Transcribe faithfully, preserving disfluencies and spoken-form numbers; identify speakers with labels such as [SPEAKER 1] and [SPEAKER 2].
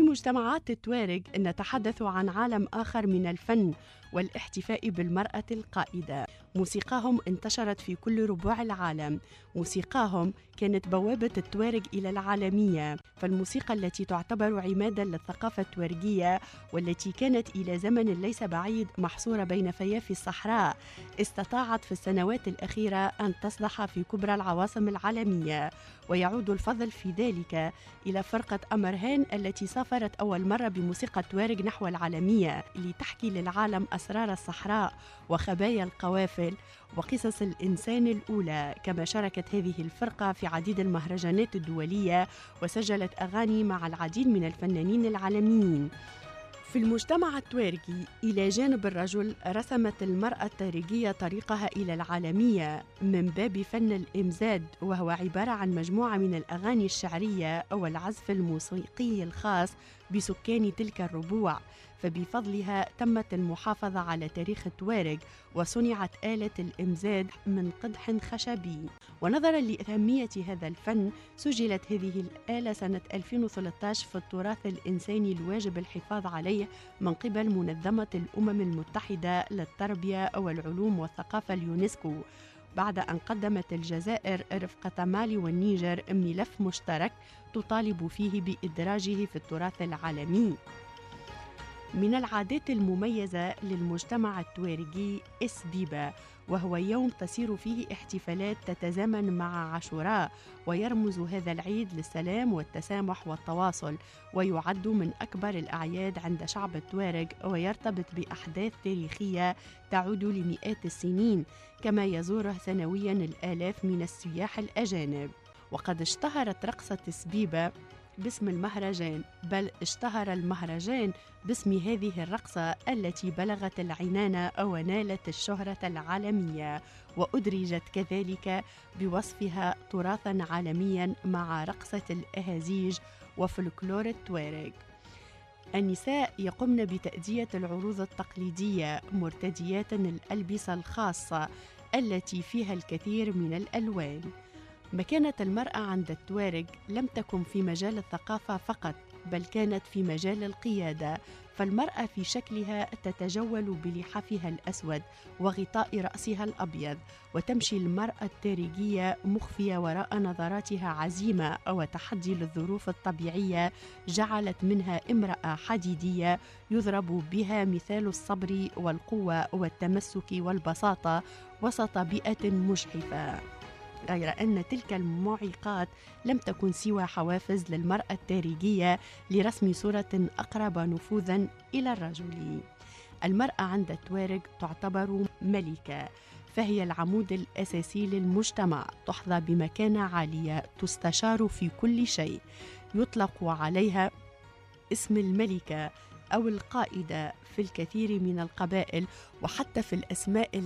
[SPEAKER 1] في مجتمعات التوارق نتحدث عن عالم آخر من الفن والاحتفاء بالمرأة القائدة. موسيقاهم انتشرت في كل ربوع العالم. موسيقاهم كانت بوابة التوارق إلى العالمية، فالموسيقى التي تعتبر عمادا للثقافة التوارقية والتي كانت إلى زمن ليس بعيد محصورة بين فيافي الصحراء استطاعت في السنوات الأخيرة أن تصلح في كبرى العواصم العالمية. ويعود الفضل في ذلك إلى فرقة أمرهان التي سافرت أول مرة بموسيقى التوارق نحو العالمية لتحكي للعالم أسرار الصحراء وخبايا القوافل وقصص الإنسان الأولى. كما شاركت هذه الفرقة في عديد المهرجانات الدولية وسجلت أغاني مع العديد من الفنانين العالميين. في المجتمع التوارقي إلى جانب الرجل رسمت المرأة التوارقية طريقها إلى العالمية من باب فن الإمزاد، وهو عبارة عن مجموعة من الأغاني الشعرية أو العزف الموسيقي الخاص بسكان تلك الربوع، فبفضلها تمت المحافظة على تاريخ التوارق وصنعت آلة الإمزاد من قدح خشبي. ونظرا لأهمية هذا الفن سجلت هذه الآلة سنة ألفين وثلاثة عشر في التراث الإنساني الواجب الحفاظ عليه من قبل منظمة الأمم المتحدة للتربية والعلوم والثقافة اليونسكو، بعد أن قدمت الجزائر رفقة مالي والنيجر ملف مشترك تطالب فيه بإدراجه في التراث العالمي. من العادات المميزة للمجتمع التوارقي إسبيبة، وهو يوم تسير فيه احتفالات تتزامن مع عاشوراء، ويرمز هذا العيد للسلام والتسامح والتواصل، ويعد من أكبر الأعياد عند شعب التوارق، ويرتبط بأحداث تاريخية تعود لمئات السنين، كما يزوره سنويا الآلاف من السياح الأجانب. وقد اشتهرت رقصة إسبيبة باسم المهرجان، بل اشتهر المهرجان باسم هذه الرقصة التي بلغت العنان ونالت الشهرة العالمية، وأدرجت كذلك بوصفها تراثا عالميا مع رقصة الأهازيج وفلكلور التوارق. النساء يقمن بتأدية العروض التقليدية مرتديات الألبسة الخاصة التي فيها الكثير من الألوان. مكانة المرأة عند التوارق لم تكن في مجال الثقافة فقط، بل كانت في مجال القيادة، فالمرأة في شكلها تتجول بلحافها الأسود وغطاء رأسها الأبيض، وتمشي المرأة التوارقية مخفية وراء نظراتها عزيمة وتحدي للظروف الطبيعية جعلت منها امرأة حديدية يضرب بها مثال الصبر والقوة والتمسك والبساطة وسط بيئة مجحفة، غير أن تلك المعيقات لم تكن سوى حوافز للمرأة التوارقية لرسم صورة أقرب نفوذا إلى الرجل. المرأة عند التوارق تعتبر ملكة، فهي العمود الأساسي للمجتمع، تحظى بمكانة عالية، تستشار في كل شيء، يطلق عليها اسم الملكة أو القائدة في الكثير من القبائل، وحتى في الأسماء